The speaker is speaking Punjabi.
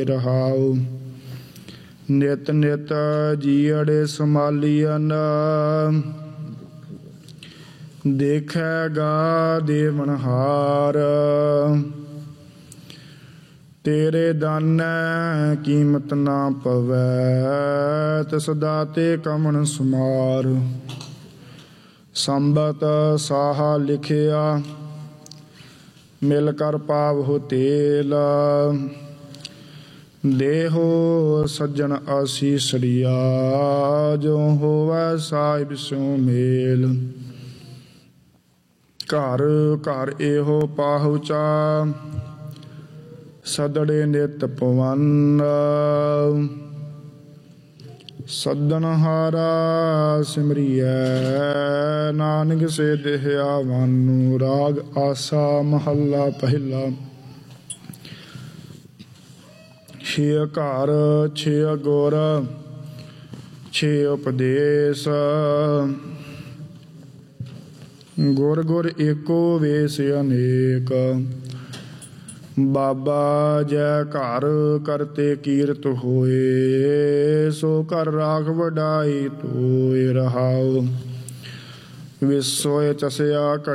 ਰਹਾਉ। ਨਿਤ ਨਿਤ ਜੀਅੜੇ ਸੰਭਾਲੀਅਨ, ਦੇਖੈਗਾ ਦੇਵਨਹਾਰ। ਤੇਰੇ ਦਾਨੈ ਕੀਮਤ ਨਾ ਪਵੈ, ਤਿਸ ਦਾਤੇ ਕਮਣ ਸੁਮਾਰ। ਸੰਬਤ ਸਾਹਾ ਲਿਖਿਆ, ਮਿਲ ਕਰ ਪਾਵਹੁ ਤੇਲ। ਦੇਹੋ ਸੱਜਣ ਆਸੀਸੜੀਆ, ਜੋ ਹੋਵੈ ਸਾਹਿਬ ਸਿਉ ਮੇਲ। ਘਰ ਘਰ ਇਹੋ ਪਾਹੁਚਾ, ਸਦੜੇ ਨਿਤ ਪਵਨ। ਸੱਦਣਹਾਰਾ ਸਿਮਰੀਐ, ਨਾਨਕ ਸੇ ਦੇਹ ਆਵਨ। ਰਾਗ ਆਸਾ ਮਹੱਲਾ ਪਹਿਲਾ। ਛੇ ਘਰ ਛੇ ਗੁਰ ਛੇ ਉਪਦੇਸ਼, ਗੁਰ ਗੁਰ ਏਕੋ ਵੇਸ ਅਨੇਕ। ਬਾਬਾ ਜੈ ਘਰ ਕਰਤੇ ਕੀਰਤ ਹੋਏ, ਸੋ ਘਰ ਰਾਖ ਵਡਾਈ ਤੋਇ। ਰਹਾਉ। ਵਿਸੋਇ ਚਸਿਆ